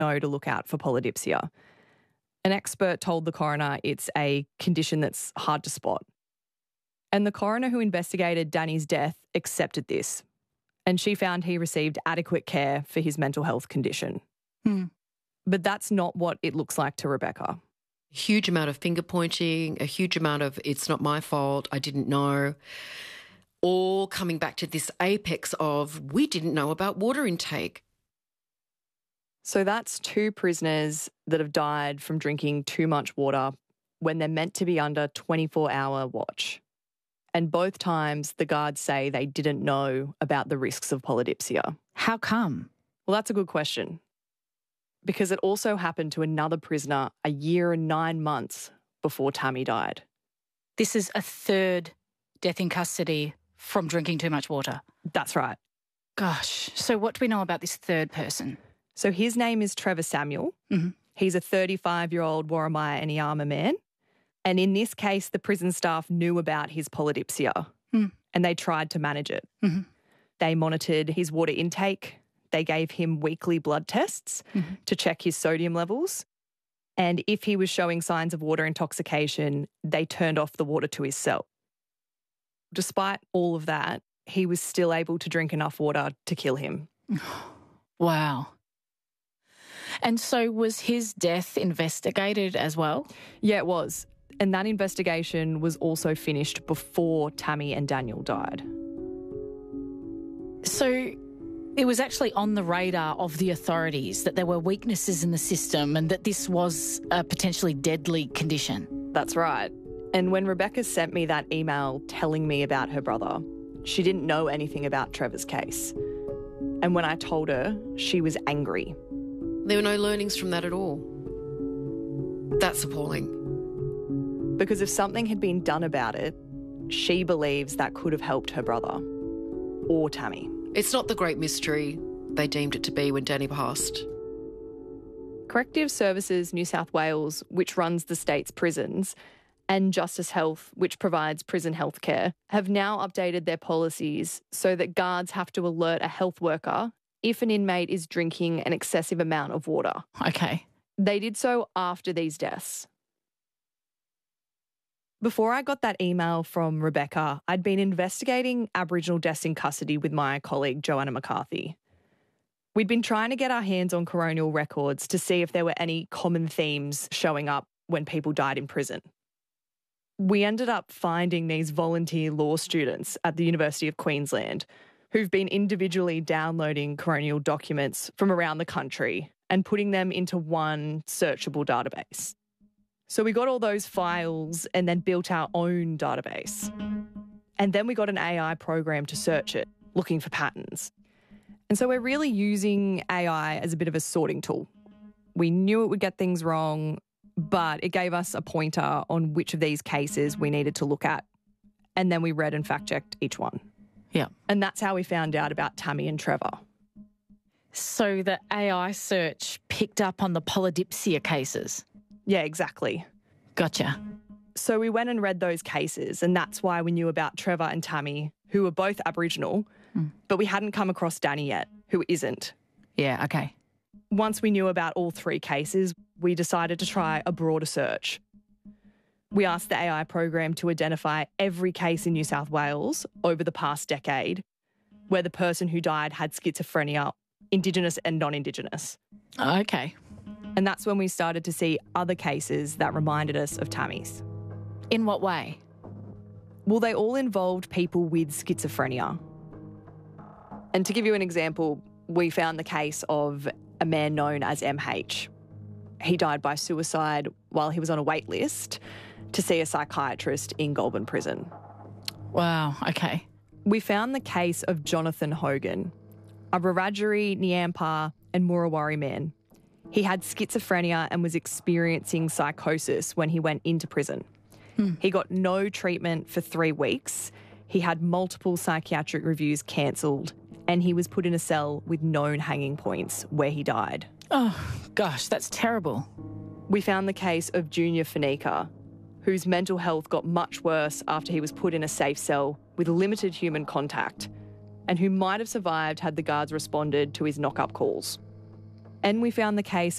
know to look out for polydipsia. An expert told the coroner it's a condition that's hard to spot. And the coroner who investigated Danny's death accepted this, and she found he received adequate care for his mental health condition. But that's not what it looks like to Rebecca. A huge amount of finger pointing, a huge amount of it's not my fault, I didn't know, all coming back to this apex of we didn't know about water intake. So that's 2 prisoners that have died from drinking too much water when they're meant to be under 24-hour watch. And both times the guards say they didn't know about the risks of polydipsia. How come? Well, that's a good question. Because it also happened to another prisoner a year and 9 months before Tammy died. This is a 3rd death in custody from drinking too much water. That's right. Gosh. So what do we know about this 3rd person? So his name is Trevor Samuel. He's a 35-year-old Warramia Anyama man. And in this case, the prison staff knew about his polydipsia and they tried to manage it. They monitored his water intake. They gave him weekly blood tests to check his sodium levels. And if he was showing signs of water intoxication, they turned off the water to his cell. Despite all of that, he was still able to drink enough water to kill him. Wow. And so was his death investigated as well? Yeah, it was. And that investigation was also finished before Tammy and Daniel died. So it was actually on the radar of the authorities that there were weaknesses in the system and that this was a potentially deadly condition. That's right. And when Rebecca sent me that email telling me about her brother, she didn't know anything about Trevor's case. And when I told her, she was angry. There were no learnings from that at all. That's appalling. Because if something had been done about it, she believes that could have helped her brother or Tammy. It's not the great mystery they deemed it to be when Danny passed. Corrective Services New South Wales, which runs the state's prisons, and Justice Health, which provides prison health care, have now updated their policies so that guards have to alert a health worker if an inmate is drinking an excessive amount of water. Okay. They did so after these deaths. Before I got that email from Rebecca, I'd been investigating Aboriginal deaths in custody with my colleague Joanna McCarthy. We'd been trying to get our hands on coronial records to see if there were any common themes showing up when people died in prison. We ended up finding these volunteer law students at the University of Queensland who've been individually downloading coronial documents from around the country and putting them into one searchable database. So we got all those files and then built our own database. And then we got an AI program to search it, looking for patterns. And so we're really using AI as a bit of a sorting tool. We knew it would get things wrong, but it gave us a pointer on which of these cases we needed to look at. And then we read and fact-checked each one. Yeah. And that's how we found out about Tammy and Trevor. So the AI search picked up on the polydipsia cases? Yeah, exactly. Gotcha. So we went and read those cases, and that's why we knew about Trevor and Tammy, who were both Aboriginal, but we hadn't come across Danny yet, who isn't. Yeah, okay. Once we knew about all 3 cases, we decided to try a broader search. We asked the AI program to identify every case in New South Wales over the past decade where the person who died had schizophrenia, Indigenous and non-Indigenous. Okay. And that's when we started to see other cases that reminded us of Tammy's. In what way? Well, they all involved people with schizophrenia. And to give you an example, we found the case of a man known as MH. He died by suicide while he was on a wait list to see a psychiatrist in Goulburn Prison. Wow, okay. We found the case of Jonathan Hogan, a Wiradjuri, Nyampa and Murawari man. He had schizophrenia and was experiencing psychosis when he went into prison. He got no treatment for 3 weeks. He had multiple psychiatric reviews cancelled and he was put in a cell with known hanging points where he died. Oh, gosh, that's terrible. We found the case of Junior Fanica, whose mental health got much worse after he was put in a safe cell with limited human contact and who might have survived had the guards responded to his knock-up calls. And we found the case